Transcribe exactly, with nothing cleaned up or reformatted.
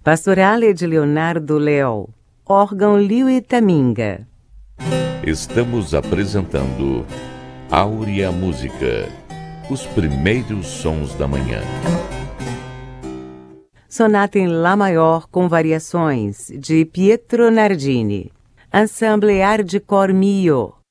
Pastorale de Leonardo Leal, órgão Liu Taminga. Estamos apresentando Áurea Música, os primeiros sons da manhã. Sonata em Lá maior com variações, de Pietro Nardini. Ensemble Art de Cor Mio,